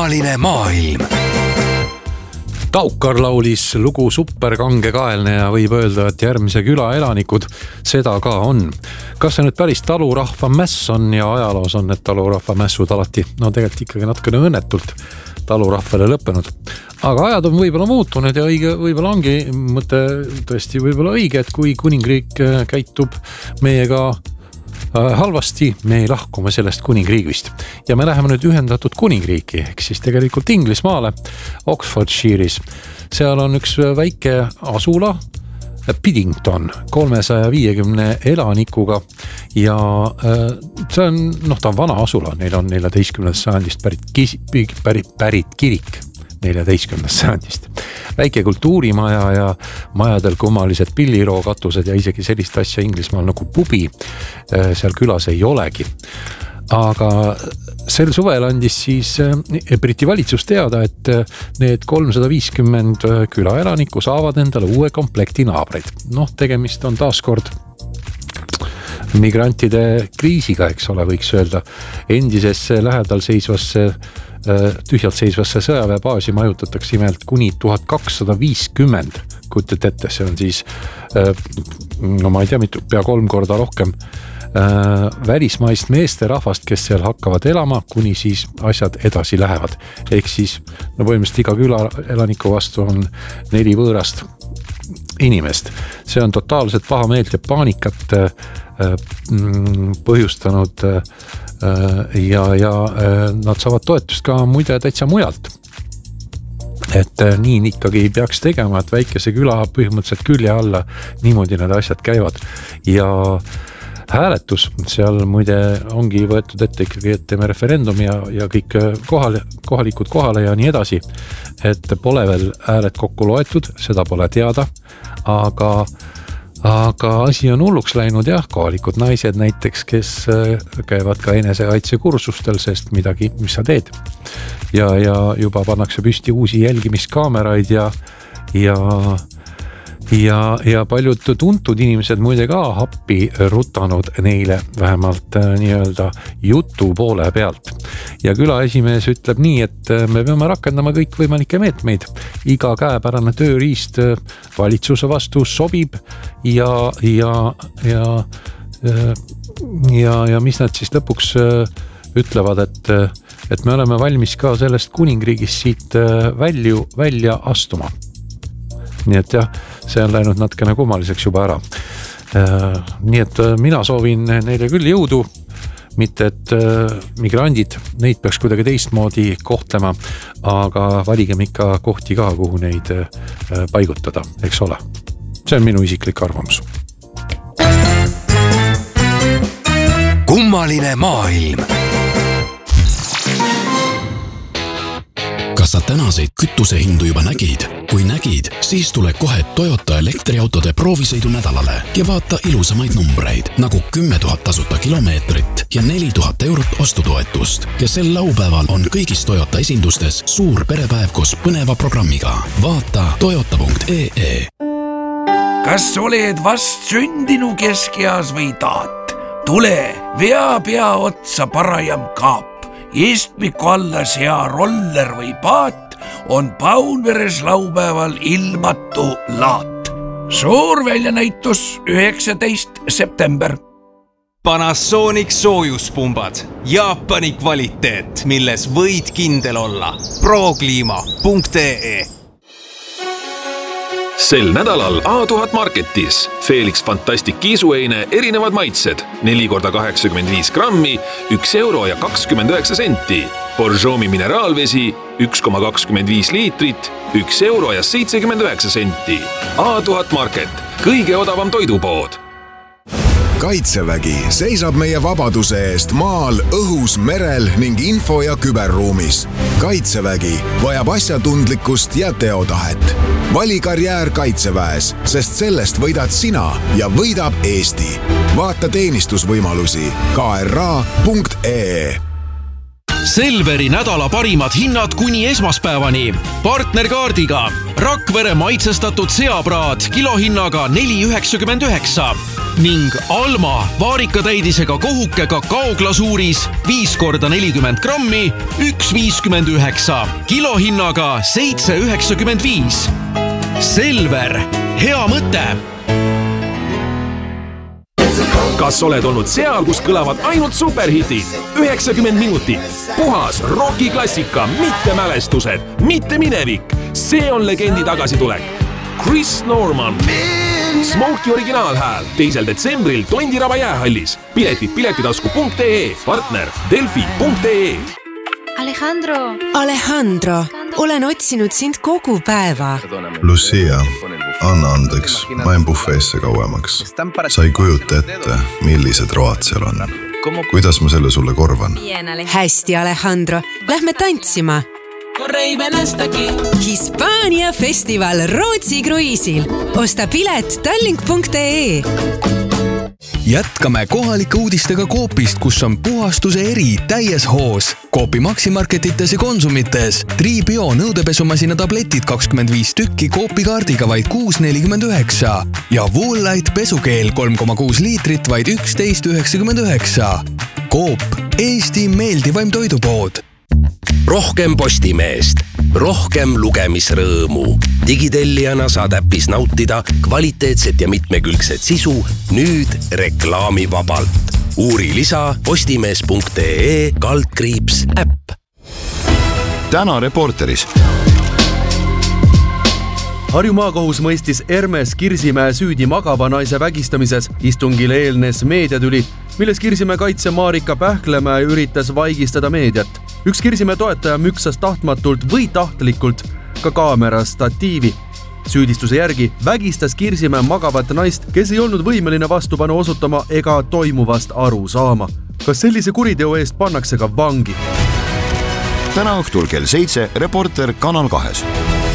Kummaline maailm. Taukar laulis lugu superkangekaelne ja võib öelda, et järgmise küla elanikud seda ka on. Kas see nüüd päris talurahva mäss on ja ajaloos on need talurahva mässud alati, no tegelikult ikkagi natukene õnnetult talurahvale lõppenud. Aga ajad on võib-olla muutunud ja õige, võib-olla ongi mõte tõesti võib-olla õige, et kui kuningriik käitub meiega halvasti, me ei lahkume sellest kuningriigist. Ja me läheme nüüd ühendatud kuningriiki, ehk siis tegelikult Inglismaale, Oxfordshire'is. Seal on üks väike asula, Piddington, 350 elanikuga ja see on, ta on vana asula, neil on 14. sajandist pärit kirik. 14. sajandist. Väike kultuurimaja ja majadel kummalised pillirookatused ja isegi sellist asja Inglismaal nagu pubi seal külas ei olegi. Aga sel suvel andis siis Briti valitsus teada, et need 350 külaelanikku saavad endale uue komplekti naabreid. Tegemist on taaskord migrantide kriisiga, eks ole, võiks öelda. Endisesse lähedal seisvasse tühjalt seisvasse sõjaväebaasi majutatakse imelt kuni 1250. Kujutate ette, see on siis, ma ei tea, pea 3 korda rohkem välismaist meeste rahvast, kes seal hakkavad elama, kuni siis asjad edasi lähevad. Ehk siis, põhimõtteliselt iga küla elaniku vastu on 4 võõrast inimest. See on totaalselt pahameelt ja paanikat põhjustanud ja nad saavad toetust ka muide täitsa mujalt. Et nii ikkagi peaks tegema, et väikese küla põhimõtteliselt külje alla niimoodi need asjad käivad. Ja hääletus seal muide ongi võetud ette ikkagi, et teeme referendum ja kõik kohalikud kohale ja nii edasi. Et pole veel hääled kokku loetud, seda pole teada, aga asi on hulluks läinud jah, kohalikud naised näiteks, kes käivad ka enesekaitsekursustel, sest midagi, mis sa teed. Ja juba pannakse püsti uusi jälgimiskaameraid ja paljud tuntud inimesed muide ka happi rutanud neile vähemalt nii-öelda jutu poole pealt. Ja küla esimees ütleb nii, et me peame rakendama kõik võimalikke meetmeid. Iga käepärane tööriist valitsuse vastu sobib ja mis nad siis lõpuks ütlevad, et me oleme valmis ka sellest kuningriigist siit välja astuma. Nii et jah, see on läinud natukene kummaliseks juba ära. Nii et mina soovin neile küll jõudu, mitte et migrandid, neid peaks kuidagi teistmoodi kohtlema, aga valigem ikka kohti ka, kuhu neid paigutada, eks ole. See on minu isiklik arvamus. Kummaline maailm. Kas sa tänaseid kütusehindu juba nägid? Kui nägid, siis tule kohe Toyota elektriautode proovisõidu nädalale ja vaata ilusamaid numbreid nagu 10 000 tasuta kilomeetrit ja 4000 eurot ostutoetust. Ja sel laupäeval on kõigis Toyota esindustes suur perepäev koos põneva programmiga. Vaata toyota.ee. Kas oled vast sündinu keskeas või taat? Tule, vea pea otsa parajam kaap. Istmiku alla sea roller või paat on Paunveres laupäeval ilmatu laat. Suur väljanäitus 19. september. Panasonic soojuspumbad. Jaapani kvaliteet, milles võid kindel olla. Prokliima.ee. Sel nädalal A1000 Marketis Felix Fantastic kiisueine erinevad maitsed 4x85 grammi, 1 euro ja 29 senti. Borjomi mineraalvesi 1,25 liitrit, 1 euro ja 79 senti. A1000 Market, kõige odavam toidupood. Kaitsevägi seisab meie vabaduse eest maal, õhus, merel ning info- ja küberruumis. Kaitsevägi vajab asjatundlikkust ja teotahet. Vali karjäär Kaitseväes, sest sellest võidad sina ja võidab Eesti. Vaata teenistusvõimalusi kra.ee. Selveri nädala parimad hinnad kuni esmaspäevani. Partnerkaardiga Rakvere maitsestatud seapraad kilohinnaga 4,99. ning Alma vaarikatäidisega kohuke kakaoglasuuris 5x40 grammi 1,59 kilohinnaga 7,95. Selver, hea mõte! Kas oled olnud seal, kus kõlavad ainult superhitid? 90 minutit. Puhas rockiklassika, mitte mälestused, mitte minevik. See on legendi tagasitulek. Chris Norman. Smokey originaalhääl 2. detsembril Tondiraba jäähallis. Piletid piletitasku.ee, partner delfi.ee. Alejandro, olen otsinud sind kogu päeva. Lucia, anna andeks, ma jäin bufeesse kauemaks. Sa ei kujuta ette, millised road seal on. Kuidas ma selle sulle korvan? Hästi, Alejandro, lähme tantsima. Hispaania festival Rootsi kruiisil. Osta pilet tallink.ee. Jätkame kohalike uudistega Coopist, kus on puhastuse eri täies hoos. Coopi maksimarketites ja konsumites. Tribio nõudepesumasina tabletid 25 tükki Coopi kaardiga vaid 6,49 ja Woollight pesukeel 3,6 liitrit vaid 11,99. Coop, Eesti meeldivaim toidupood. Rohkem Postimeest, rohkem lugemisrõõmu. Digitellijana saad äppis nautida kvaliteetset ja mitmekülgset sisu nüüd reklaamivabalt. Uuri lisa postimees.ee/äpp. Täna Reporteris. Harju maakohus mõistis Hermes Kirsimäe süüdi magava naise vägistamises. Istungile eelnes meediatüli, milles Kirsimäe kaitse Marika Pähklemäe üritas vaigistada meediat. Üks Kirsimäe toetaja müksas tahtmatult või tahtlikult ka kaamera statiivi. Süüdistuse järgi vägistas Kirsimäe magavat naist, kes ei olnud võimeline vastupanu osutama ega toimuvast aru saama. Kas sellise kuriteo eest pannakse ka vangi? Täna õhtul kell 7 Reporter Kanal 2.